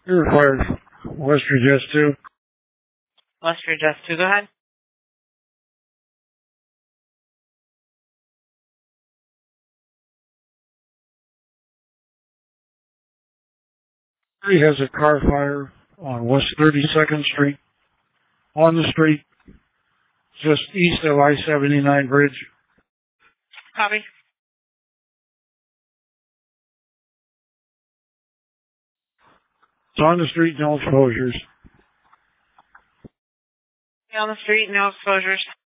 It requires Western Jets 2. Western Jets 2, go ahead. He has a car fire on West 32nd Street, on the street, just east of I-79 bridge. Copy. It's on the street, no exposures. On the street, no exposures.